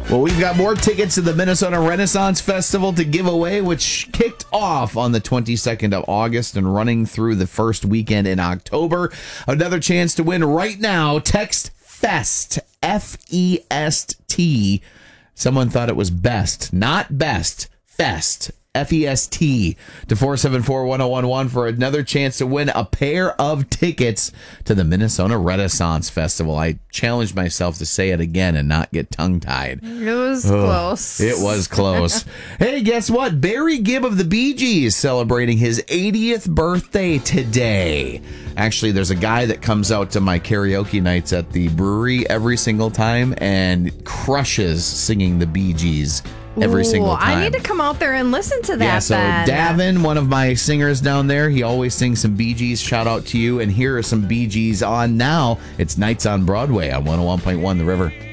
Well, we've got more tickets to the Minnesota Renaissance Festival to give away, which kicked off on the 22nd of August and running through the first weekend in October. Another chance to win right now. Text FEST, F-E-S-T. Someone thought it was best, not best, FEST. FEST to 474-1011 for another chance to win a pair of tickets to the Minnesota Renaissance Festival. I challenged myself to say it again and not get tongue-tied. It was close. It was close. Hey, guess what? Barry Gibb of the Bee Gees celebrating his 80th birthday today. Actually, there's a guy that comes out to my karaoke nights at the brewery every single time and crushes singing the Bee Gees every single time. I need to come out there and listen to that. Yeah, so then. Davin, one of my singers down there, he always sings some Bee Gees. Shout out to you. And here are some Bee Gees on now. It's Nights on Broadway on 101.1 The River.